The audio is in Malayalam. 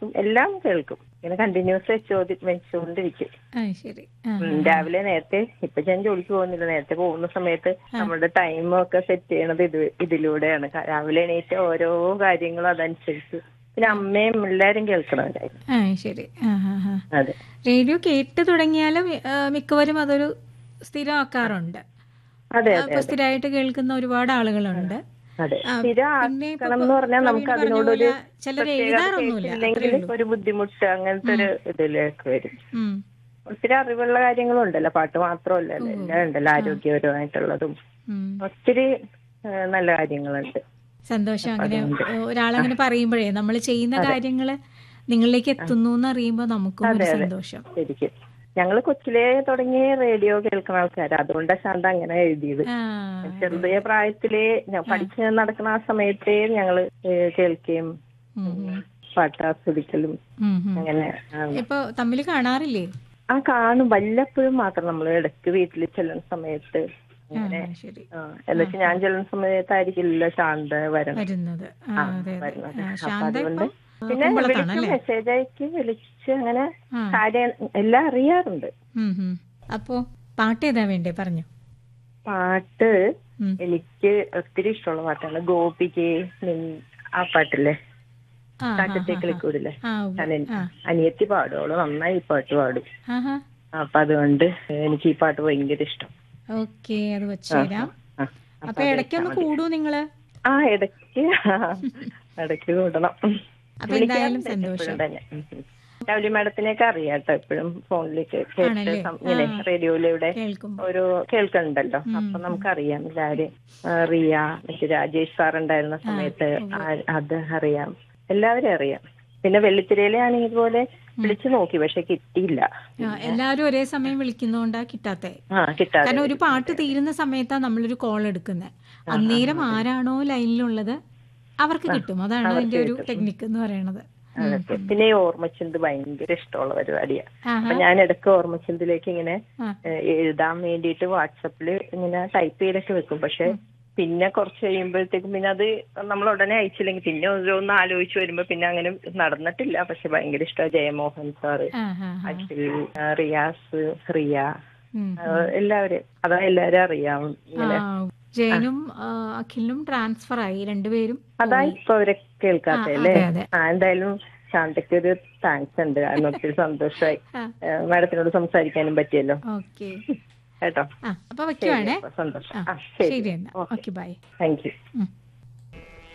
ന്യൂസും എല്ലാം കേൾക്കും. ഇങ്ങനെ കണ്ടിന്യൂസ് വെച്ചുകൊണ്ടിരിക്കും. ശരി. രാവിലെ നേരത്തെ, ഇപ്പൊ ഞാൻ ജോലിക്ക് പോകുന്നില്ല, നേരത്തെ പോകുന്ന സമയത്ത് നമ്മുടെ ടൈമൊക്കെ സെറ്റ് ചെയ്യണത് ഇതിലൂടെയാണ്. രാവിലെ എണീറ്റ് ഓരോ കാര്യങ്ങളും അതനുസരിച്ച്. പിന്നെ അമ്മയും എല്ലാരും കേൾക്കണവരായിരുന്നു. ശരി. അതെ, റേഡിയോ കേട്ട് തുടങ്ങിയാലും മിക്കവരും അതൊരു സ്ഥിരമാക്കാറുണ്ട്. അതെ, ഇപ്പൊ സ്ഥിരമായിട്ട് കേൾക്കുന്ന ഒരുപാട് ആളുകളുണ്ട്. അതെ. പിന്നെ സ്ഥിരം എന്ന് പറഞ്ഞാൽ നമുക്ക് അതിനോടൊരു ചിലർ പ്രത്യേകത എഴുതാറൊന്നുമില്ല, കേട്ടില്ലെങ്കിൽ ഒരു ബുദ്ധിമുട്ട്, അങ്ങനത്തെ ഒരു ഇതിലേക്ക് വരും. ഒത്തിരി അറിവുള്ള കാര്യങ്ങളുണ്ടല്ലോ, പാട്ട് മാത്രമല്ലല്ലോ, എല്ലാം ഉണ്ടല്ലോ, ആരോഗ്യപരമായിട്ടുള്ളതും ഒത്തിരി നല്ല കാര്യങ്ങളുണ്ട്. സന്തോഷം. അങ്ങനെ ഒരാളങ്ങനെ പറയുമ്പോഴേ നമ്മൾ ചെയ്യുന്ന കാര്യങ്ങള് നിങ്ങളിലേക്ക് എത്തുന്നു എന്ന് അറിയുമ്പോൾ നമുക്കും ഒരു സന്തോഷം. ശരിക്കും ഞങ്ങള് കൊച്ചിലേ തുടങ്ങി റേഡിയോ കേൾക്കുന്ന ആൾക്കാരാ. അതുകൊണ്ടാണ് ശാന്ത അങ്ങനെ എഴുതിയത്. ചെറിയ പ്രായത്തിലേ പഠിച്ച് നടക്കുന്ന ആ സമയത്തേ ഞങ്ങള് കേൾക്കുകയും പാട്ട് ആസ്വദിക്കലും അങ്ങനെ. ഇപ്പൊ തമ്മിൽ കാണാറില്ലേ? കാണും, വല്ലപ്പോഴും മാത്രം. നമ്മൾ ഇടയ്ക്ക് വീട്ടിൽ ചെല്ലുന്ന സമയത്ത് അങ്ങനെ. എന്നുവെച്ചാൽ ഞാൻ ചെല്ലുന്ന സമയത്തായിരിക്കില്ല ശാന്ത വരുന്നത്. അപ്പൊ അതുകൊണ്ട് പിന്നെ വിളിക്കും, മെസ്സേജ് അയക്ക്, വിളിച്ച് അങ്ങനെ കാര്യം എല്ലാം അറിയാറുണ്ട്. അപ്പോ പാട്ട് ഏതാ വേണ്ടേ പറഞ്ഞു? പാട്ട് എനിക്ക് ഒത്തിരി ഇഷ്ടമുള്ള പാട്ടാണ് ഗോപികേ ആ പാട്ടില്ലേ, കാറ്റത്തേക്കളിക്കൂടില്ലേ. അനിയത്തി പാടും, നന്നായി ഈ പാട്ട് പാടും. അപ്പൊ അതുകൊണ്ട് എനിക്ക് ഈ പാട്ട് ഭയങ്കര ഇഷ്ടം. ഓക്കെ, അത് വെച്ചുതരാം. അപ്പൊ ഇടയ്ക്കൊന്ന് കൂടൂ നിങ്ങള്? ഇടയ്ക്ക് കൂടണം. അപ്പൊ എന്തായാലും സന്തോഷം. ലവ്ലി മാഡത്തിനെയൊക്കെ അറിയാം കേട്ടോ, എപ്പോഴും ഫോണിലേക്ക് ഇങ്ങനെ റേഡിയോയിലൂടെ ഒരു കേൾക്കുന്നുണ്ടല്ലോ. അപ്പൊ നമുക്കറിയാം എല്ലാവരും. റിയ, മറ്റേ രാജേഷ് സാർ ഉണ്ടായിരുന്ന സമയത്ത് അത് അറിയാം, എല്ലാവരും അറിയാം. പിന്നെ വെള്ളിത്തിരയിലെ ആണെങ്കിൽ ഇതുപോലെ വിളിച്ചു നോക്കി, പക്ഷെ കിട്ടിയില്ല. എല്ലാരും ഒരേ സമയം വിളിക്കുന്നോണ്ടാ കിട്ടാത്തെ. കാരണം ഒരു പാട്ട് തീരുന്ന സമയത്താ നമ്മളൊരു കോൾ എടുക്കുന്നത്. അന്നേരം ആരാണോ ലൈനിലുള്ളത് അവർക്ക് കിട്ടും. അതാണ് അതിന്റെ ഒരു ടെക്നിക്ക് എന്ന് പറയുന്നത്. പിന്നെ ഈ ഓർമ്മച്ചിന്ത് ഭയങ്കര ഇഷ്ടമുള്ള പരിപാടിയാ. അപ്പൊ ഞാൻ ഇടയ്ക്ക് ഓർമ്മച്ചിന്തിലേക്ക് ഇങ്ങനെ എഴുതാൻ വേണ്ടിയിട്ട് വാട്സപ്പില് ഇങ്ങനെ ടൈപ്പ് ചെയ്തൊക്കെ വെക്കും. പക്ഷെ പിന്നെ കുറച്ച് കഴിയുമ്പോഴത്തേക്കും പിന്നെ അത് നമ്മൾ ഉടനെ അയച്ചില്ലെങ്കിൽ പിന്നെ ഓരോന്ന് ആലോചിച്ച് വരുമ്പോ പിന്നെ അങ്ങനെ നടന്നിട്ടില്ല. പക്ഷെ ഭയങ്കര ഇഷ്ടമാണ് ജയമോഹൻ സാറ്, അഖിൽ, റിയാസ്, റിയ, എല്ലാവരും. അതാ എല്ലാരും അറിയാം. ഇങ്ങനെ ജയനും അഖിലിനും ട്രാൻസ്ഫർ ആയി, രണ്ടുപേരും. അതാ ഇപ്പൊ അവരെ കേൾക്കാത്തല്ലേ. എന്തായാലും ശാന്തയ്ക്ക് ഒരു താങ്ക്സ് ഉണ്ട്, കാരണം ഒത്തിരി സന്തോഷമായി. മാഡത്തിനോട് സംസാരിക്കാനും പറ്റിയല്ലോ. കേട്ടോ, അപ്പൊ വെക്കുവാണേ. സന്തോഷം. ശരി, ഓക്കെ, ബൈ. Thank you.